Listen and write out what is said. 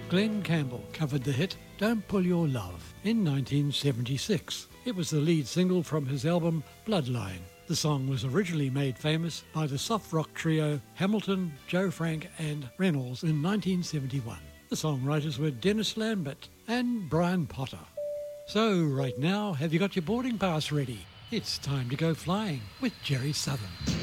Glenn Campbell covered the hit Don't Pull Your Love in 1976. It was the lead single from his album Bloodline. The song was originally made famous by the soft rock trio Hamilton, Joe Frank and Reynolds in 1971. The songwriters were Dennis Lambert and Brian Potter. So right now, have you got your boarding pass ready? It's time to go flying with Jerry Southern.